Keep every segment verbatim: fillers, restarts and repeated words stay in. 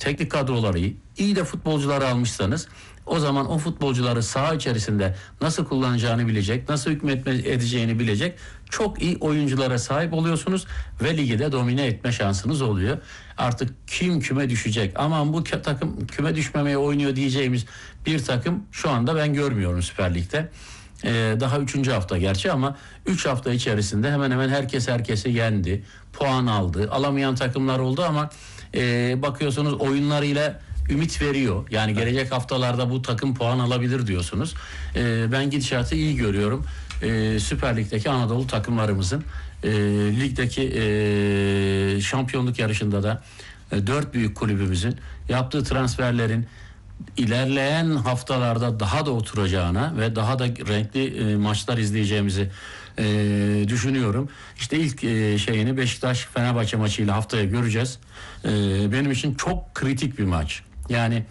teknik kadroları iyi, iyi de futbolcuları almışsanız o zaman o futbolcuları saha içerisinde nasıl kullanacağını bilecek, nasıl hükmetme edeceğini bilecek çok iyi oyunculara sahip oluyorsunuz ve ligi de domine etme şansınız oluyor. Artık kim küme düşecek, aman bu takım küme düşmemeye oynuyor diyeceğimiz bir takım şu anda ben görmüyorum Süper Lig'de. Ee, daha üçüncü hafta gerçi ama üç hafta içerisinde hemen hemen herkes herkesi yendi, puan aldı. Alamayan takımlar oldu ama e, bakıyorsunuz oyunlarıyla ümit veriyor. Yani gelecek haftalarda bu takım puan alabilir diyorsunuz. Ee, ben gidişatı iyi görüyorum. Ee, Süper Lig'deki Anadolu takımlarımızın e, ligdeki e, şampiyonluk yarışında da e, dört büyük kulübümüzün yaptığı transferlerin ilerleyen haftalarda daha da oturacağına ve daha da renkli e, maçlar izleyeceğimizi e, düşünüyorum. İşte ilk e, şeyini Beşiktaş Fenerbahçe maçıyla haftaya göreceğiz. E, benim için çok kritik bir maç. Yani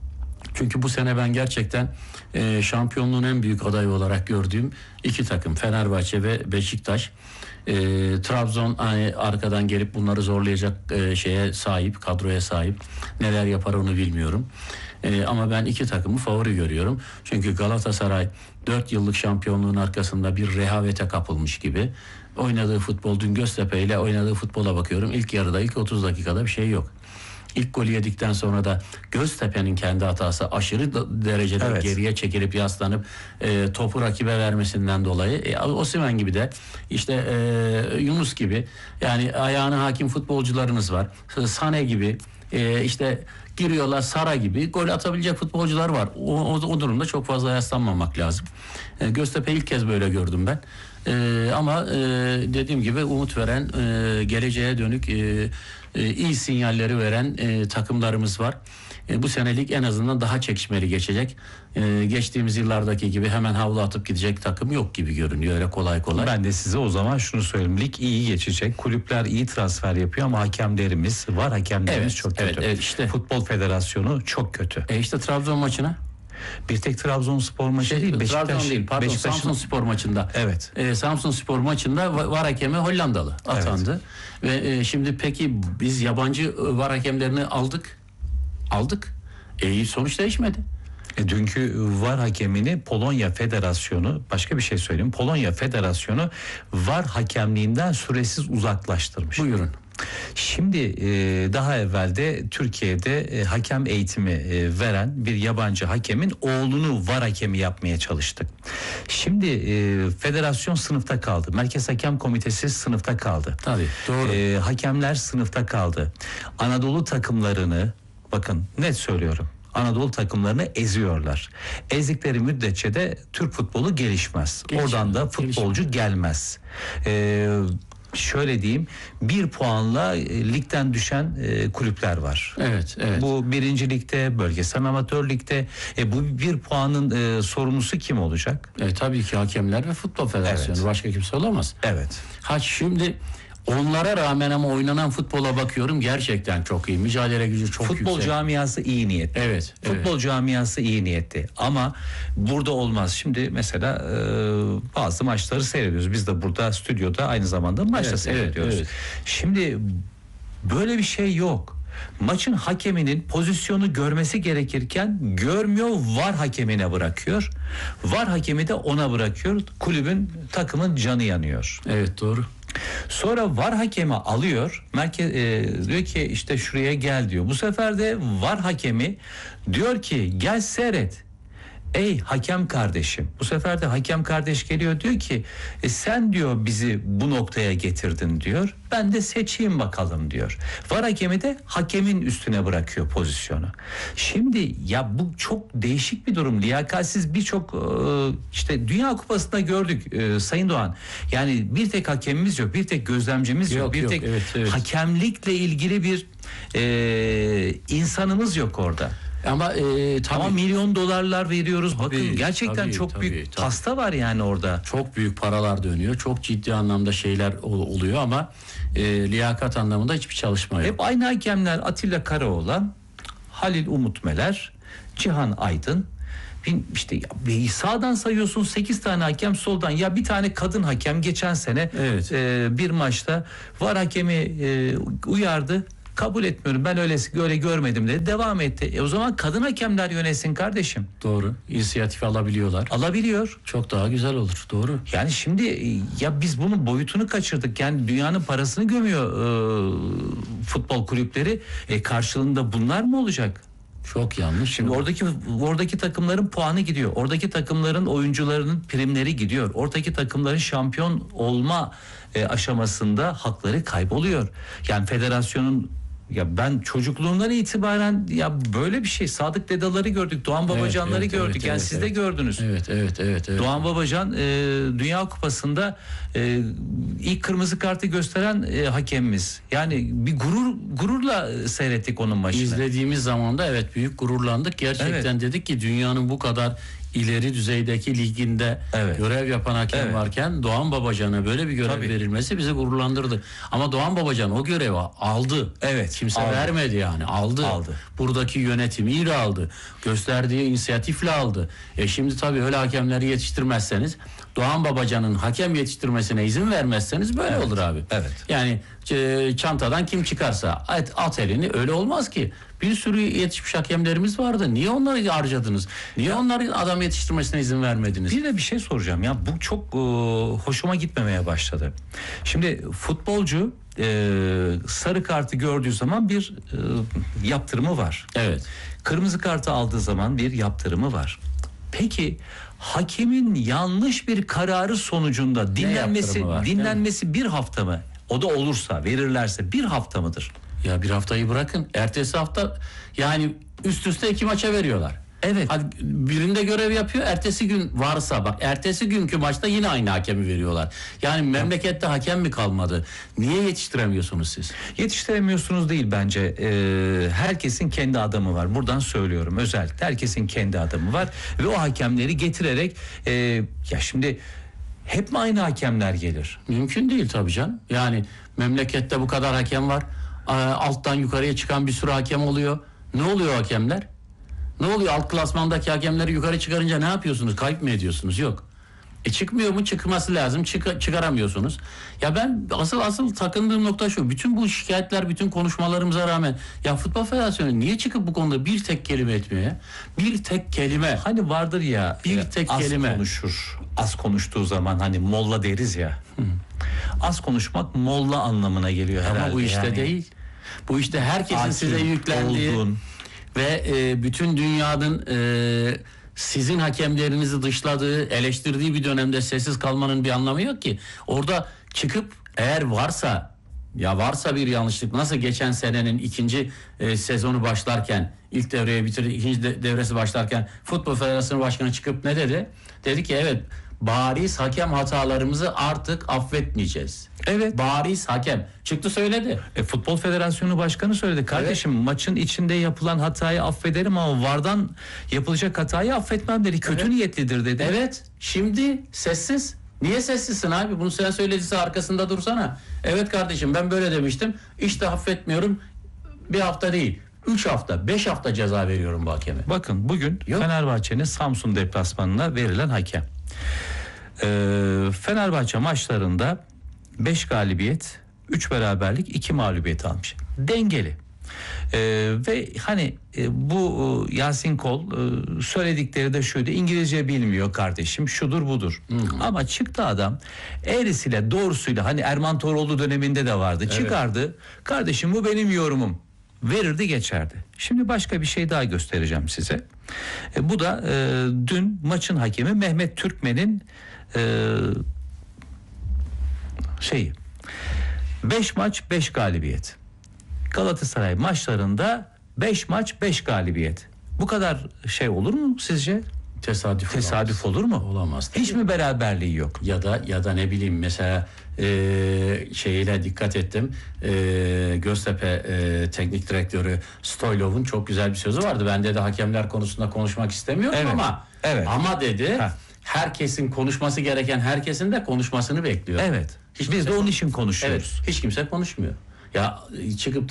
çünkü bu sene ben gerçekten e, şampiyonluğun en büyük adayı olarak gördüğüm iki takım Fenerbahçe ve Beşiktaş. E, Trabzon hani, arkadan gelip bunları zorlayacak e, şeye sahip, kadroya sahip. Neler yapar onu bilmiyorum. E, ama ben iki takımı favori görüyorum. Çünkü Galatasaray dört yıllık şampiyonluğun arkasında bir rehavete kapılmış gibi. Oynadığı futbol, dün Göztepe ile oynadığı futbola bakıyorum. İlk yarıda, ilk otuz dakikada bir şey yok. İlk golü yedikten sonra da Göztepe'nin kendi hatası aşırı derecede evet. geriye çekilip yaslanıp e, topu rakibe vermesinden dolayı e, Osimhen gibi de işte e, Yunus gibi yani ayağına hakim futbolcularınız var. Sane gibi e, işte giriyorlar, Sara gibi gol atabilecek futbolcular var. O, o, o durumda çok fazla yaslanmamak lazım. E, Göztepe ilk kez böyle gördüm ben. E, ama e, dediğim gibi umut veren, e, geleceğe dönük e, e, iyi sinyalleri veren e, takımlarımız var. E, bu senelik en azından daha çekişmeli geçecek. E, geçtiğimiz yıllardaki gibi hemen havlu atıp gidecek takım yok gibi görünüyor öyle kolay kolay. Ben de size o zaman şunu söyleyeyim. Lig iyi geçecek. Kulüpler iyi transfer yapıyor ama hakemlerimiz var. Hakemlerimiz evet, çok kötü. Evet, evet, işte. Futbol Federasyonu çok kötü. E işte Trabzon maçına. Bir tek Trabzonspor maçı şey, değil, Beşiktaş Trabzon değil, pardon, Samsunspor maçında. Evet. E, Samsunspor maçında var hakemi Hollandalı atandı. Evet. Ve e, şimdi peki biz yabancı var hakemlerini aldık. Aldık. E, sonuç değişmedi. E, dünkü var hakemini Polonya Federasyonu, başka bir şey söyleyeyim. Polonya Federasyonu var hakemliğinden süresiz uzaklaştırmış. Buyurun. Şimdi e, daha evvelde Türkiye'de e, hakem eğitimi e, veren bir yabancı hakemin oğlunu var hakemi yapmaya çalıştık. Şimdi e, federasyon sınıfta kaldı. Merkez Hakem Komitesi sınıfta kaldı. Tabii, doğru. E, hakemler sınıfta kaldı. Anadolu takımlarını, bakın net söylüyorum, Anadolu takımlarını eziyorlar. Ezdikleri müddetçe de Türk futbolu gelişmez. Gelişmez. Oradan da futbolcu Gelişmez. gelmez. Eee Şöyle diyeyim, bir puanla e, ligden düşen e, kulüpler var. Evet, evet. Bu birinci ligde, bölgesel amatör ligde. E, bu bir puanın e, sorumlusu kim olacak? E, tabii ki hakemler ve futbol federasyonu. Evet. Başka kimse olamaz. Evet. Ha şimdi onlara rağmen ama oynanan futbola bakıyorum gerçekten çok iyi. Mücadele gücü çok Futbol yüksek. Futbol camiası iyi niyetli. Evet. Futbol evet. camiası iyi niyetli. Ama burada olmaz. Şimdi mesela e, bazı maçları seyrediyoruz. Biz de burada stüdyoda aynı zamanda maçta evet, seyrediyoruz. Evet, evet. Şimdi böyle bir şey yok. Maçın hakeminin pozisyonu görmesi gerekirken görmüyor, var hakemine bırakıyor. Var hakemi de ona bırakıyor. Kulübün, takımın canı yanıyor. Evet, doğru. Sonra var hakemi alıyor, merkez e, diyor ki işte şuraya gel diyor. Bu sefer de var hakemi diyor ki gel seyret. Ey hakem kardeşim. Bu sefer de hakem kardeş geliyor diyor ki e, sen diyor bizi bu noktaya getirdin diyor. Ben de seçeyim bakalım diyor. Var hakemi de hakemin üstüne bırakıyor pozisyonu. Şimdi ya bu çok değişik bir durum. Liyakatsiz birçok e, işte Dünya Kupası'nda gördük e, Sayın Doğan. Yani bir tek hakemimiz yok, bir tek gözlemcimiz yok, yok bir yok, tek evet, evet. hakemlikle ilgili bir e, insanımız yok orada. Ama e, tabii, ama milyon dolarlar veriyoruz. Tabii, Bakın gerçekten tabii, çok tabii, büyük tabii. pasta var yani orada. Çok büyük paralar dönüyor. Çok ciddi anlamda şeyler oluyor ama e, liyakat anlamında hiçbir çalışma yok. Hep aynı hakemler: Atilla Karaoğlan, Halil Umutmeler, Cihan Aydın. İşte sağdan sayıyorsun sekiz tane hakem, soldan ya bir tane kadın hakem geçen sene evet. e, bir maçta var hakemi e, uyardı. kabul etmiyorum, ben öyle öyle görmedim dedi, devam etti. E o zaman kadın hakemler yönetsin kardeşim. Doğru. İnisiyatif alabiliyorlar. Alabiliyor. Çok daha güzel olur. Doğru. Yani şimdi e, ya biz bunun boyutunu kaçırdık. Yani dünyanın parasını gömüyor e, futbol kulüpleri. E, karşılığında bunlar mı olacak? Çok yanlış. Şimdi oradaki oradaki takımların puanı gidiyor. Oradaki takımların oyuncularının primleri gidiyor. Oradaki takımların şampiyon olma e, aşamasında hakları kayboluyor. Yani federasyonun, ya ben çocukluğumdan itibaren ya böyle bir şey, Sadık Dedaları gördük, Doğan Babacanları evet, gördük. evet, yani evet, siz de evet. gördünüz. Evet, evet, evet, evet. Doğan Babacan e, Dünya Kupası'nda e, ilk kırmızı kartı gösteren e, hakemimiz. Yani bir gurur gururla seyrettik onun maçını. İzlediğimiz zaman da evet büyük gururlandık. Gerçekten Evet. dedik ki dünyanın bu kadar ileri düzeydeki liginde Evet. görev yapan hakem Evet. varken Doğan Babacan'a böyle bir görev Tabii. verilmesi bizi gururlandırdı. Ama Doğan Babacan o görevi aldı. Evet, Kimse aldı. vermedi yani. Aldı. Aldı. Buradaki yönetimiyle aldı. Gösterdiği inisiyatifle aldı. E şimdi tabii öyle hakemleri yetiştirmezseniz, Doğan Babacan'ın hakem yetiştirmesine izin vermezseniz böyle Evet. olur abi. Evet. Yani e, çantadan kim çıkarsa at, at elini, öyle olmaz ki. Bir sürü yetişmiş hakemlerimiz vardı. Niye onları harcadınız? Niye onların adam yetiştirmesine izin vermediniz? Bir de bir şey soracağım ya, bu çok e, hoşuma gitmemeye başladı. Şimdi futbolcu e, sarı kartı gördüğü zaman bir e, yaptırımı var. Evet. Kırmızı kartı aldığı zaman bir yaptırımı var. Peki hakemin yanlış bir kararı sonucunda dinlenmesi yaptırımı var, değil mi? dinlenmesi bir hafta mı? O da olursa, verirlerse bir hafta mıdır? Ya bir haftayı bırakın. Ertesi hafta yani üst üste iki maça veriyorlar. Evet. Hadi birinde görev yapıyor. Ertesi gün varsa bak, ertesi günkü maçta yine aynı hakemi veriyorlar. Yani memlekette hakem mi kalmadı? Niye yetiştiremiyorsunuz siz? Yetiştiremiyorsunuz değil bence. Ee, herkesin kendi adamı var. Buradan söylüyorum özellikle. Herkesin kendi adamı var. Ve o hakemleri getirerek e, ya şimdi hep mi aynı hakemler gelir? Mümkün değil tabii canım. Yani memlekette bu kadar hakem var. Aa, Alttan yukarıya çıkan bir sürü hakem oluyor. Ne oluyor hakemler? Ne oluyor? Alt klasmandaki hakemleri yukarı çıkarınca ne yapıyorsunuz? Kayıp mı ediyorsunuz? Yok. E çıkmıyor mu? Çıkması lazım. Çık çıkaramıyorsunuz. Ya ben asıl asıl takındığım nokta şu. Bütün bu şikayetler, bütün konuşmalarımıza rağmen ya Futbol Federasyonu niye çıkıp bu konuda bir tek kelime etmiyor ya? Bir tek kelime. Hani vardır ya, Bir e, tek az kelime. konuşur. Az konuştuğu zaman hani molla deriz ya. Az konuşmak molla anlamına geliyor herhalde. Ama bu işte yani. değil. Bu işte herkesin Hakim, size yüklendiği olgun. ve e, bütün dünyanın e, sizin hakemlerinizi dışladığı, eleştirdiği bir dönemde sessiz kalmanın bir anlamı yok ki. Orada çıkıp eğer varsa, ya varsa bir yanlışlık, nasıl geçen senenin ikinci e, sezonu başlarken, ilk devreye bitirdi, ikinci de, devresi başlarken Futbol Federasyonu Başkanı çıkıp ne dedi? Dedi ki evet, bariz hakem hatalarımızı artık affetmeyeceğiz. Evet. Bariz hakem çıktı söyledi. E, Futbol Federasyonu Başkanı söyledi. Kardeşim maçın içinde yapılan hatayı affederim ama VAR'dan yapılacak hatayı affetmem dedi. Kötü Evet. niyetlidir dedi. Evet, şimdi sessiz. Niye sessizsin abi? Bunu sen söylediyse arkasında dursana. Evet kardeşim, ben böyle demiştim. İşte affetmiyorum. Bir hafta değil. Üç hafta, beş hafta ceza veriyorum bu hakeme. Bakın bugün Yok. Fenerbahçe'nin Samsun deplasmanına verilen hakem. Ee, Fenerbahçe maçlarında beş galibiyet, üç beraberlik, iki mağlubiyet almış. Dengeli. Ee, ve hani e, bu e, Yasin Kol e, söyledikleri de şuydu: İngilizce bilmiyor kardeşim, şudur budur. Ama çıktı adam eğrisiyle doğrusuyla, hani Erman Toroğlu döneminde de vardı, çıkardı. Kardeşim bu benim yorumum, verirdi geçerdi. Şimdi başka bir şey daha göstereceğim size. E, bu da e, dün maçın hakemi Mehmet Türkmen'in e, şeyi. beş maç beş galibiyet. Galatasaray maçlarında beş maç beş galibiyet. Bu kadar şey olur mu sizce? Tesadüf, Tesadüf olamaz. olur mu? Olamaz. Hiç mi beraberliği yok? Ya da ya da ne bileyim, mesela e, şeyine dikkat ettim. E, Göztepe e, teknik direktörü Stoylov'un çok güzel bir sözü vardı. Ben de hakemler konusunda konuşmak istemiyorum Evet, ama evet. ama dedi. Ha. Herkesin konuşması gereken herkesin de konuşmasını bekliyor. Evet. Hiç Biz kimse de onun konuş- için konuşuyoruz. Evet, hiç kimse konuşmuyor. Ya çıkıp da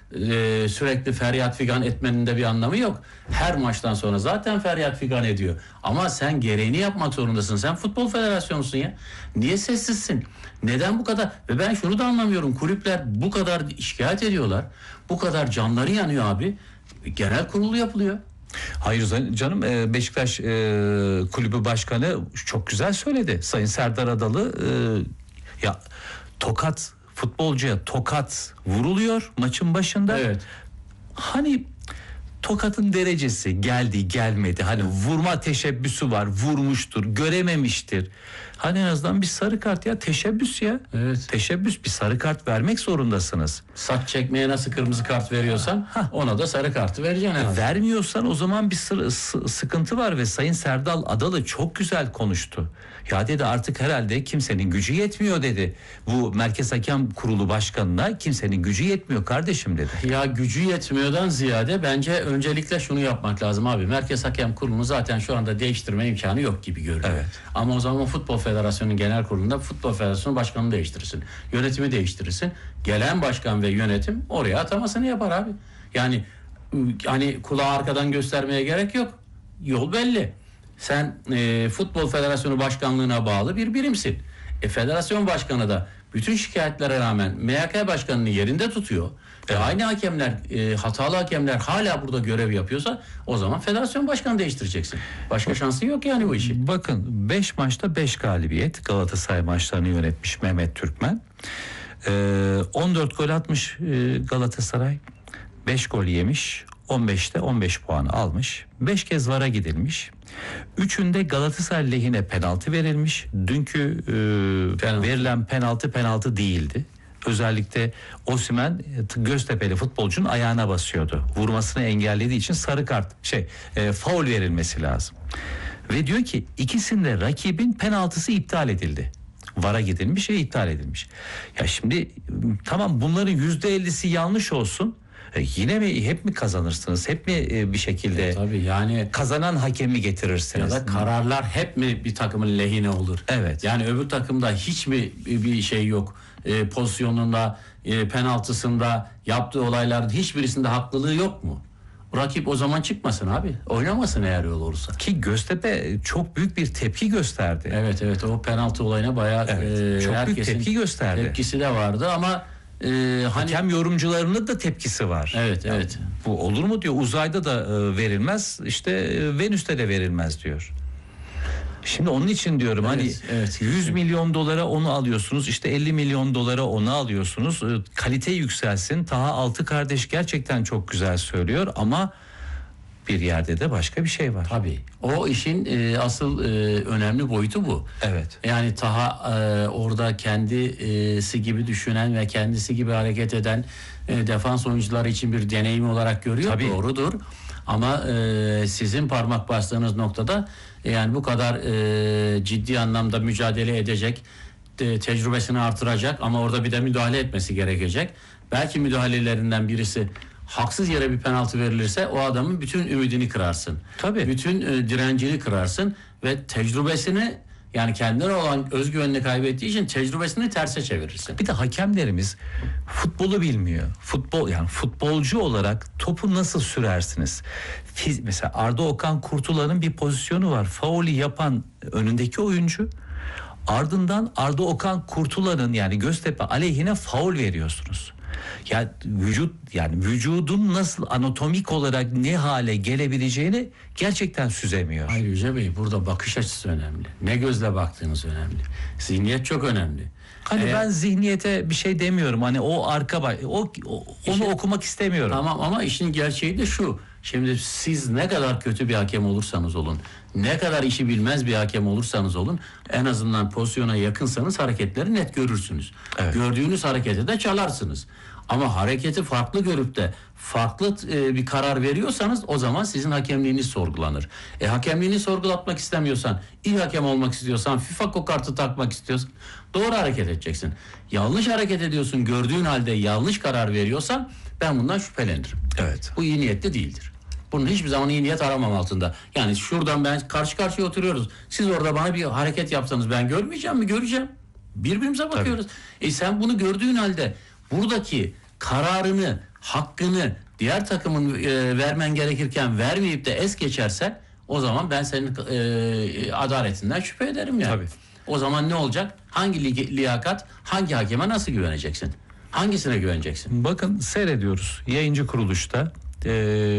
e, sürekli feryat figan etmenin de bir anlamı yok. Her maçtan sonra zaten feryat figan ediyor. Ama sen gereğini yapmak zorundasın. Sen futbol federasyonusun ya. Niye sessizsin? Neden bu kadar? Ve ben şunu da anlamıyorum. Kulüpler bu kadar şikayet ediyorlar. Bu kadar canları yanıyor abi. Genel kurulu yapılıyor. Hayır canım, e, Beşiktaş e, kulübü başkanı çok güzel söyledi. Sayın Serdar Adalı e, ya tokat futbolcuya tokat vuruluyor maçın başında. Evet. Hani tokatın derecesi geldi gelmedi. Hani vurma teşebbüsü var, vurmuştur, görememiştir. Hani en azından bir sarı kart ya, teşebbüs ya. Evet. Teşebbüs, bir sarı kart vermek zorundasınız. Saç çekmeye nasıl kırmızı kart veriyorsan ona da sarı kartı vereceksin herhalde. Vermiyorsan o zaman bir sı- sı- sıkıntı var ve Sayın Serdal Adalı çok güzel konuştu. Ya dedi, artık herhalde kimsenin gücü yetmiyor dedi. Bu Merkez Hakem Kurulu Başkanı'na kimsenin gücü yetmiyor kardeşim dedi. Ya gücü yetmiyordan ziyade bence öncelikle şunu yapmak lazım abi. Merkez Hakem Kurulu'nu zaten şu anda değiştirme imkanı yok gibi görünüyor. Evet. Ama o zaman Futbol Federasyonu'nun genel kurulunda Futbol Federasyonu başkanını değiştirirsin. Yönetimi değiştirirsin. Gelen başkan ve yönetim oraya atamasını yapar abi. Yani hani kulağı arkadan göstermeye gerek yok. Yol belli. Sen e, Futbol Federasyonu Başkanlığı'na bağlı bir birimsin. E, federasyon başkanı da bütün şikayetlere rağmen M H K başkanını yerinde tutuyor. Ve aynı hakemler, e, hatalı hakemler hala burada görev yapıyorsa o zaman federasyon başkanı değiştireceksin. Başka şansı yok yani bu işi. Bakın, beş maçta beş galibiyet Galatasaray maçlarını yönetmiş Mehmet Türkmen. Ee, on dört gol atmış e, Galatasaray. beş gol yemiş. on beşte on beş puanı almış. beş kez VAR'a gidilmiş. Üçünde Galatasaray lehine penaltı verilmiş. Dünkü e, Penaltı. verilen penaltı penaltı değildi. Özellikle Osimhen Göztepe'li futbolcunun ayağına basıyordu. Vurmasını engellediği için sarı kart şey e, faul verilmesi lazım. Ve diyor ki ikisinde rakibin penaltısı iptal edildi. VAR'a gidilmiş ve iptal edilmiş. Ya şimdi tamam, bunların yüzde ellisi yanlış olsun. E, yine mi hep mi kazanırsınız? Hep mi e, bir şekilde E, tabii yani kazanan hakemi ya getirirsiniz? da kararlar hep mi bir takımın lehine olur? Evet. Yani öbür takımda hiç mi bir şey yok? E, pozisyonunda, e, penaltısında, yaptığı olayların hiçbirisinde haklılığı yok mu? Rakip o zaman çıkmasın abi. Oynamasın eğer öyle olursa. Ki Göztepe çok büyük bir tepki gösterdi. Evet evet, o penaltı olayına bayağı Evet, e, çok büyük herkesin tepki gösterdi. tepkisi de vardı ama e, hani Hakem yorumcularının da tepkisi var. evet evet. Bu olur mu diyor, uzayda da e, verilmez, işte e, Venüs'te de verilmez diyor. Şimdi onun için diyorum Evet, hani evet. yüz milyon dolara onu alıyorsunuz, işte elli milyon dolara onu alıyorsunuz. E, kalite yükselsin. Taha Altı kardeş gerçekten çok güzel söylüyor ama bir yerde de başka bir şey var. Tabii. O işin e, asıl e, önemli boyutu bu. Evet. Yani Taha e, orada kendisi gibi düşünen ve kendisi gibi hareket eden e, defans oyuncuları için bir deneyim olarak görüyor. Tabii. Doğrudur. Ama e, sizin parmak bastığınız noktada e, yani bu kadar e, ciddi anlamda mücadele edecek, te- tecrübesini artıracak ama orada bir de müdahale etmesi gerekecek. Belki müdahalelerinden birisi haksız yere bir penaltı verilirse o adamın bütün ümidini kırarsın. Tabii. Bütün e, direncini kırarsın ve tecrübesini, yani kendine olan özgüvenini kaybettiği için tecrübesini terse çevirirsin. Bir de hakemlerimiz futbolu bilmiyor. Futbol, yani futbolcu olarak topu nasıl sürersiniz? Fiz, mesela Arda Okan Kurtulan'ın bir pozisyonu var. Faulü yapan önündeki oyuncu. Ardından Arda Okan Kurtulan'ın, yani Göztepe aleyhine faul veriyorsunuz. Ya vücut, yani vücudun nasıl anatomik olarak ne hale gelebileceğini gerçekten süzemiyor. Hayır Yüce Bey, burada bakış açısı önemli. Ne gözle baktığınız önemli. Zihniyet çok önemli. Hani Eğer- ben zihniyete bir şey demiyorum. Hani o arka bay- o, o- onu İşte- okumak istemiyorum. Tamam ama işin gerçeği de şu. Şimdi siz ne kadar kötü bir hakem olursanız olun, ne kadar işi bilmez bir hakem olursanız olun, en azından pozisyona yakınsanız hareketleri net görürsünüz. Evet. Gördüğünüz harekete de çalarsınız. Ama hareketi farklı görüp de farklı e, bir karar veriyorsanız o zaman sizin hakemliğiniz sorgulanır. E hakemliğini sorgulatmak istemiyorsan, iyi hakem olmak istiyorsan, FIFA kokartı takmak istiyorsan doğru hareket edeceksin. Yanlış hareket ediyorsun, gördüğün halde yanlış karar veriyorsan ben bundan şüphelenirim. Evet. Bu iyi niyetli değildir. Bunun hiçbir zaman iyi niyet aramam altında. Yani şuradan ben karşı karşıya oturuyoruz. Siz orada bana bir hareket yapsanız ben görmeyeceğim mi? Göreceğim. Birbirimize bakıyoruz. E sen bunu gördüğün halde buradaki kararını hakkını diğer takımın e, vermen gerekirken vermeyip de es geçerse o zaman ben senin e, adaletinden şüphe ederim yani. Tabii. O zaman ne olacak? Hangi li- liyakat, hangi hakeme nasıl güveneceksin? Hangisine güveneceksin? Bakın seyrediyoruz yayıncı kuruluşta. E,